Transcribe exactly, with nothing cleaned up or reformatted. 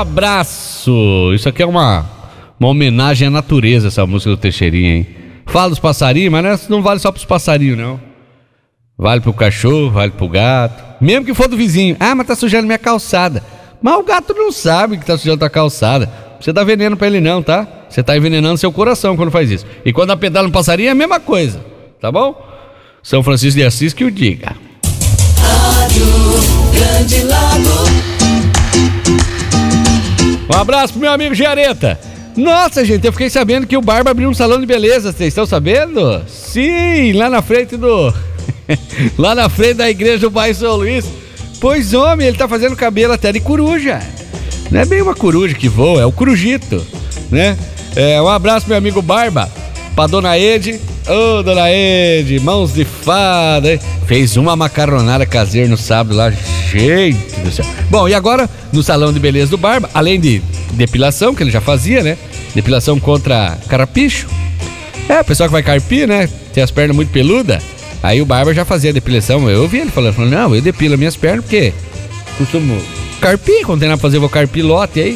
abraço. Isso aqui é uma, uma homenagem à natureza, essa música do Teixeirinha, hein? Fala dos passarinhos, mas não vale só pros passarinhos, não. Vale pro cachorro, vale pro gato. Mesmo que for do vizinho. Ah, mas tá sujando minha calçada. Mas o gato não sabe que tá sujando tua calçada. Você dá veneno pra ele não, tá? Você tá envenenando seu coração quando faz isso. E quando apedala um passarinho é a mesma coisa, tá bom? São Francisco de Assis que o diga. Rádio Grande Lago. Um abraço pro meu amigo Giareta. Nossa, gente, eu fiquei sabendo que o Barba abriu um salão de beleza. Vocês estão sabendo? Sim, lá na frente do... lá na frente da igreja do bairro São Luís. Pois, homem, ele tá fazendo cabelo até de coruja. Não é bem uma coruja que voa, é o corujito, né? É, um abraço, meu amigo Barba, pra dona Ede. Ô, oh, dona Ede, mãos de fada, hein? Fez uma macarronada caseira no sábado lá, gente do céu. Bom, e agora, no salão de beleza do Barba, além de depilação, que ele já fazia, né? Depilação contra carrapicho. É, o pessoal que vai carpir, né? Tem as pernas muito peludas. Aí o Barba já fazia depilação. Eu ouvi ele falando, falando, não, eu depilo minhas pernas porque costumo carpir, quando tem nada pra fazer, eu vou carpir lote aí.